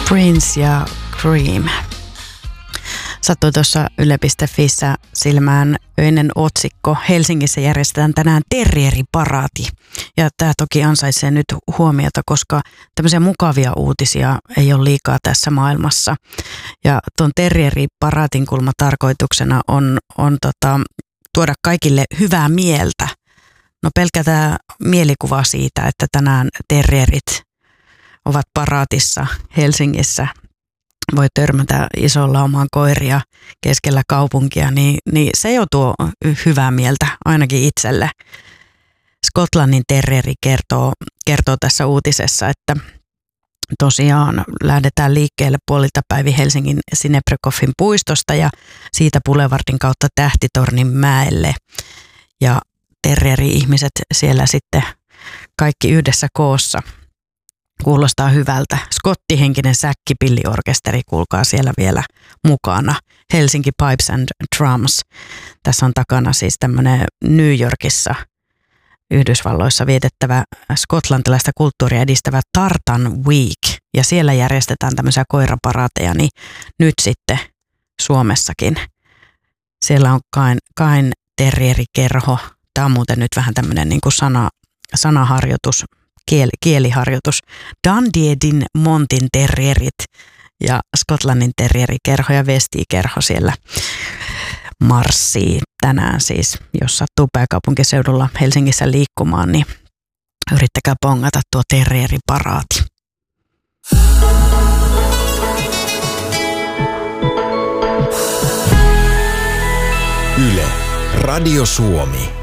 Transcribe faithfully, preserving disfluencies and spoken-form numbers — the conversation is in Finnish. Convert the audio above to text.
Prince ja Cream. Sattui tuossa yle piste fissä silmään öinen otsikko. Helsingissä järjestetään tänään terrieriparaati. Ja tämä toki ansaitsee nyt huomiota, koska tämmöisiä mukavia uutisia ei ole liikaa tässä maailmassa. Ja tuon terrieriparaatin kulma tarkoituksena on, on tota, tuoda kaikille hyvää mieltä. No pelkkä tämä mielikuva siitä, että tänään terrierit ovat paraatissa Helsingissä, voi törmätä isolla omaan koiria keskellä kaupunkia, niin, niin se jo tuo hyvää mieltä ainakin itselle. Skotlannin terrieri kertoo, kertoo tässä uutisessa, että tosiaan lähdetään liikkeelle puolilta päivin Helsingin Sinebrychoffin puistosta ja siitä Boulevardin kautta Tähtitornin mäelle. Ja terrieri-ihmiset siellä sitten kaikki yhdessä koossa. Kuulostaa hyvältä. Skottihenkinen säkkipilliorkesteri, kuulkaa siellä vielä mukana. Helsinki Pipes and Drums. Tässä on takana siis tämmöinen New Yorkissa Yhdysvalloissa vietettävä skotlantilaista kulttuuria edistävä Tartan Week. Ja siellä järjestetään tämmöisiä koiraparaateja, niin nyt sitten Suomessakin. Siellä on kain, kain terrierikerho. Tämä on muuten nyt vähän tämmöinen niin kuin sana, sanaharjoitus. Kieli, kieliharjoitus. Dunedin Montin terrierit ja Skotlannin terrierikerho ja Westie-kerho siellä marssii tänään siis. Jos sattuu pääkaupunkiseudulla Helsingissä liikkumaan, niin yrittäkää pongata tuo terrieriparaati. Yle, Radio Suomi.